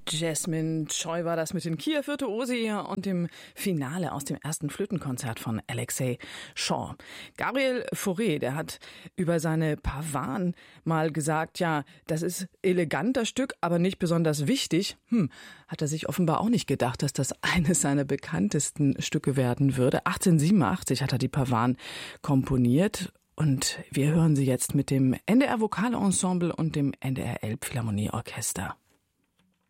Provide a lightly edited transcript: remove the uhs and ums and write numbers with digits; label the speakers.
Speaker 1: Jasmine Choi war das mit den Kiew Virtuosi und dem Finale aus dem ersten Flötenkonzert von Alexei Shaw. Gabriel Fauré, der hat über seine Pavane mal gesagt, ja, das ist eleganter Stück, aber nicht besonders wichtig. Hat er sich offenbar auch nicht gedacht, dass das eines seiner bekanntesten Stücke werden würde. 1887 hat er die Pavane komponiert. Und wir hören sie jetzt mit dem NDR Vokalensemble und dem NDR Elbphilharmonieorchester.